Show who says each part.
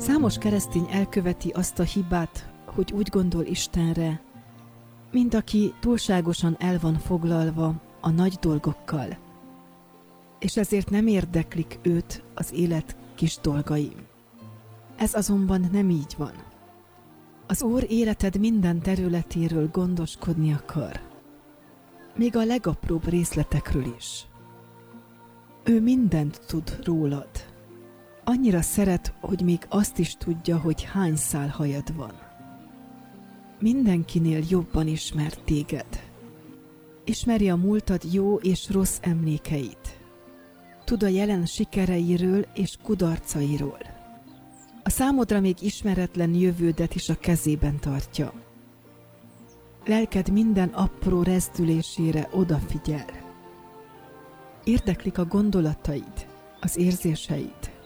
Speaker 1: Számos keresztény elköveti azt a hibát, hogy úgy gondol Istenre, mint aki túlságosan el van foglalva a nagy dolgokkal, és ezért nem érdeklik őt az élet kis dolgai. Ez azonban nem így van. Az Úr életed minden területéről gondoskodni akar, még a legapróbb részletekről is. Ő mindent tud rólad. Annyira szeret, hogy még azt is tudja, hogy hány szál hajad van. Mindenkinél jobban ismer téged. Ismeri a múltad jó és rossz emlékeit. Tud a jelen sikereiről és kudarcairól. A számodra még ismeretlen jövődet is a kezében tartja. Lelked minden apró rezdülésére odafigyel. Érdeklik a gondolataid, az érzéseid.